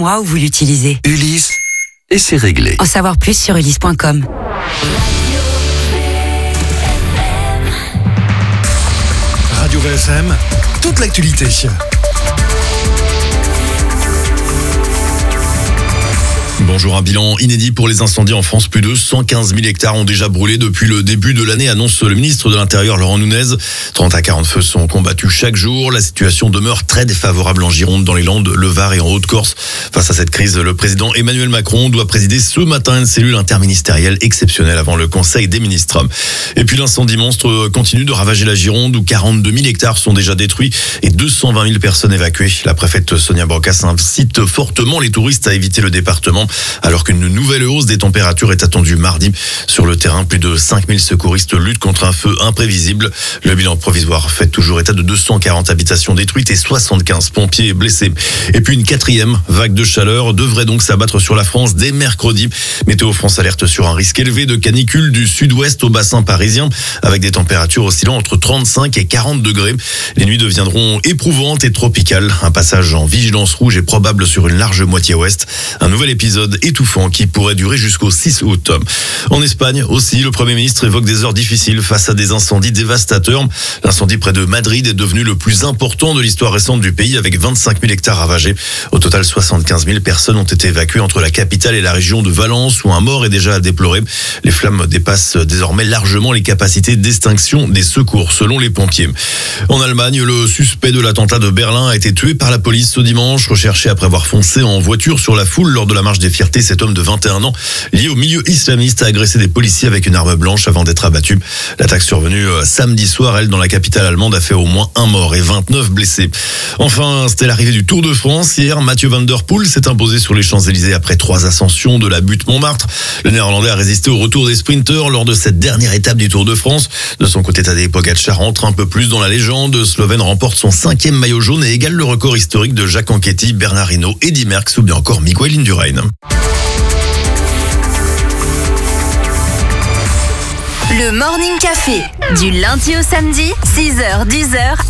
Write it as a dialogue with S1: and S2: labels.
S1: mois où vous l'utilisez.
S2: Ulysse, et c'est réglé.
S1: En savoir plus sur ulysse.com.
S3: Radio VFM, toute l'actualité.
S4: Bonjour, un bilan inédit pour les incendies en France. Plus de 115 000 hectares ont déjà brûlé depuis le début de l'année, annonce le ministre de l'Intérieur Laurent Nunez. 30 à 40 feux sont combattus chaque jour. La situation demeure très défavorable en Gironde, dans les Landes, le Var et en Haute-Corse. Face à cette crise, le président Emmanuel Macron doit présider ce matin une cellule interministérielle exceptionnelle avant le Conseil des ministres. Et puis l'incendie monstre continue de ravager la Gironde, où 42 000 hectares sont déjà détruits et 220 000 personnes évacuées. La préfète Sonia Brocasse incite fortement les touristes à éviter le département, alors qu'une nouvelle hausse des températures est attendue mardi. Sur le terrain, plus de 5000 secouristes luttent contre un feu imprévisible. Le bilan provisoire fait toujours état de 240 habitations détruites et 75 pompiers blessés. Et puis une quatrième vague de chaleur devrait donc s'abattre sur la France dès mercredi. Météo France alerte sur un risque élevé de canicule du sud-ouest au bassin parisien, avec des températures oscillant entre 35 et 40 degrés. Les nuits deviendront éprouvantes et tropicales. Un passage en vigilance rouge est probable sur une large moitié ouest. Un nouvel épisode étouffant qui pourrait durer jusqu'au 6 août. En Espagne aussi, le Premier ministre évoque des heures difficiles face à des incendies dévastateurs. L'incendie près de Madrid est devenu le plus important de l'histoire récente du pays, avec 25 000 hectares ravagés. Au total, 75 000 personnes ont été évacuées entre la capitale et la région de Valence, où un mort est déjà à déplorer. Les flammes dépassent désormais largement les capacités d'extinction des secours, selon les pompiers. En Allemagne, le suspect de l'attentat de Berlin a été tué par la police ce dimanche, recherché après avoir foncé en voiture sur la foule lors de la marche des fiertés. Cet homme de 21 ans, lié au milieu islamiste, a agressé des policiers avec une arme blanche avant d'être abattu. L'attaque survenue samedi soir, elle, dans la capitale allemande, a fait au moins un mort et 29 blessés. Enfin, c'était l'arrivée du Tour de France. Hier, Mathieu Van Der Poel s'est imposé sur les Champs-Élysées après 3 ascensions de la butte Montmartre. Le Néerlandais a résisté au retour des sprinteurs lors de cette dernière étape du Tour de France. De son côté, Tadej Pogačar entre un peu plus dans la légende. Slovène remporte son 5e maillot jaune et égale le record historique de Jacques Anquetil, Bernard Hinault, Eddy Merckx ou bien encore Miguel Indurain.
S5: Le Morning Café, du lundi au samedi, 6h-10h